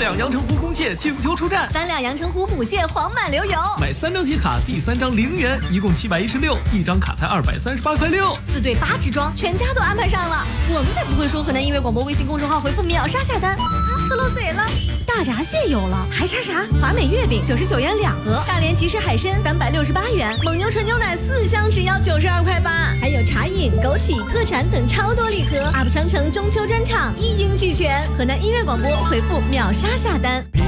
两阳澄湖公蟹9球出战 ，3两阳澄湖母蟹黄满流油， 买3张喜卡，第3张0元，一共716，一张卡才238块6。 4对8支装，全家都安排上了。我们才不会说，河南音乐广播微信公众号回复秒杀下单。说漏嘴了，大闸蟹有了，还差啥？华美月饼99元2盒，大连即食海参368元，蒙牛纯牛奶4箱只要92块8，还有茶饮、枸杞、特产等超多礼盒。UP 商城中秋专场一应俱全，河南音乐广播回复秒杀下单。